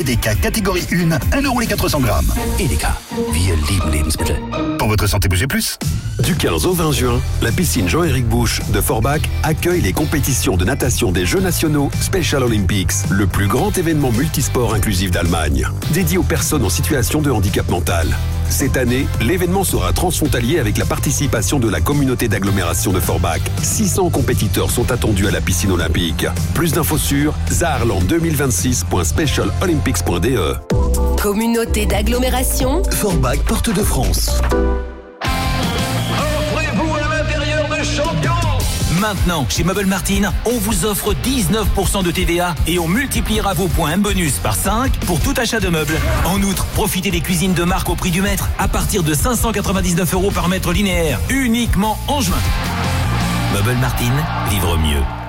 EDEKA catégorie 1, 1 € les 400 grammes. EDEKA, wir lieben Lebensmittel. Pour votre santé, bougez plus. Du 15 au 20 juin, la piscine Jean-Éric Bouche de Forbach accueille les compétitions de natation des Jeux nationaux Special Olympics, le plus grand événement multisport inclusif d'Allemagne, dédié aux personnes en situation de handicap mental. Cette année, l'événement sera transfrontalier avec la participation de la communauté d'agglomération de Forbach. 600 compétiteurs sont attendus à la piscine olympique. Plus d'infos sur saarland2026.specialolympics.de. Communauté d'agglomération Forbach, Porte de France. Offrez-vous à l'intérieur de champions. Maintenant, chez Meubles Martine, on vous offre 19% de TVA et on multipliera vos points bonus par 5 pour tout achat de meubles. En outre, profitez des cuisines de marque au prix du mètre à partir de 599 € par mètre linéaire, uniquement en juin. Meubles Martine, vivre mieux.